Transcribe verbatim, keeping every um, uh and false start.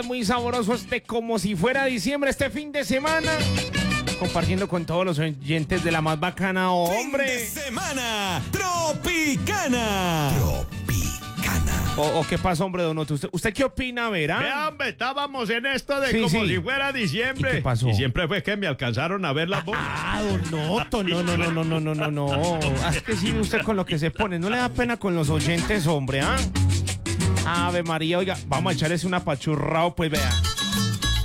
Muy sabroso este, como si fuera diciembre, este fin de semana. Compartiendo con todos los oyentes de la más bacana, hombre. Fin de semana Tropicana. Tropicana. ¿O, o qué pasa, hombre, Don Otto? ¿Usted, ¿Usted qué opina, verá? Vea, hombre, estábamos en esto de Sí, como sí. si fuera diciembre. ¿Y qué pasó? Y siempre fue que me alcanzaron a ver las bolas. Ah, Don Otto, no, no, no, no, no, no, no, no. Ah, es que sí, usted con lo que se pone, no le da pena con los oyentes, hombre, ¿ah? Ave María, oiga, vamos a echarles una pachurrao, pues vea.